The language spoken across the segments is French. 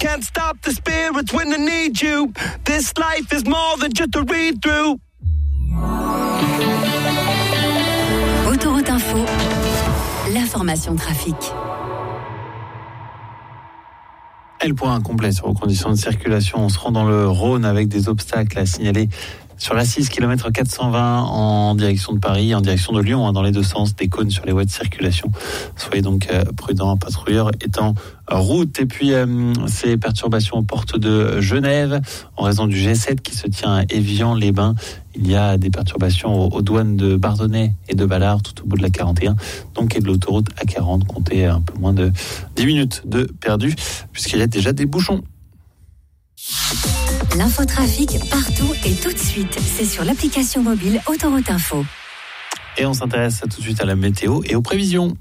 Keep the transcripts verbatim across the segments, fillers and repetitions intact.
can't stop the spirit when I need you. This life is more than just a read-through. Autoroute Info, l'information trafic. Et le point complet sur vos conditions de circulation. On se rend dans le Rhône avec des obstacles à signaler sur la six, kilomètre quatre cent vingt en direction de Paris, en direction de Lyon, hein, dans les deux sens, des cônes sur les voies de circulation. Soyez donc euh, prudents, patrouilleurs étant en route. Et puis, euh, ces perturbations aux portes de Genève, en raison du G sept qui se tient à Évian-les-Bains. Il y a des perturbations aux, aux douanes de Bardonnay et de Ballard, tout au bout de la quarante et un, donc et de l'autoroute A quarante. Comptez un peu moins de dix minutes de perdu, puisqu'il y a déjà des bouchons. L'infotrafic partout et tout de suite. C'est sur l'application mobile Autoroute Info. Et on s'intéresse tout de suite à la météo et aux prévisions.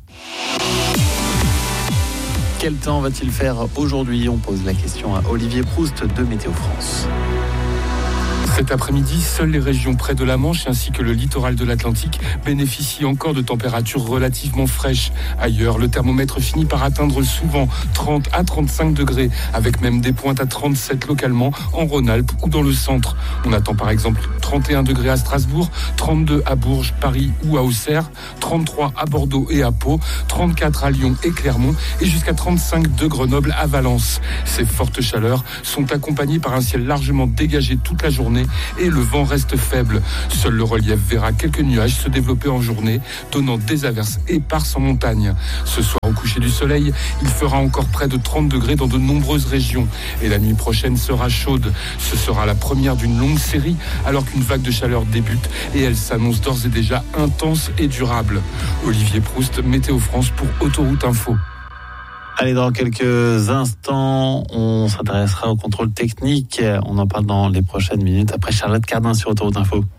Quel temps va-t-il faire aujourd'hui ? On pose la question à Olivier Proust de Météo France. Cet après-midi, seules les régions près de la Manche ainsi que le littoral de l'Atlantique bénéficient encore de températures relativement fraîches. Ailleurs, le thermomètre finit par atteindre souvent trente à trente-cinq degrés, avec même des pointes à trente-sept localement en Rhône-Alpes ou dans le centre. On attend par exemple trente et un degrés à Strasbourg, trente-deux à Bourges, Paris ou à Auxerre, trente-trois à Bordeaux et à Pau, trente-quatre à Lyon et Clermont et jusqu'à trente-cinq de Grenoble à Valence. Ces fortes chaleurs sont accompagnées par un ciel largement dégagé toute la journée et le vent reste faible. Seul le relief verra quelques nuages se développer en journée, donnant des averses éparses en montagne. Ce soir, au coucher du soleil, il fera encore près de trente degrés dans de nombreuses régions. Et la nuit prochaine sera chaude. Ce sera la première d'une longue série, alors qu'une vague de chaleur débute et elle s'annonce d'ores et déjà intense et durable. Olivier Proust, Météo France pour Autoroute Info. Allez, dans quelques instants, on s'intéressera au contrôle technique. On en parle dans les prochaines minutes après Charlotte Cardin sur Autoroute Info.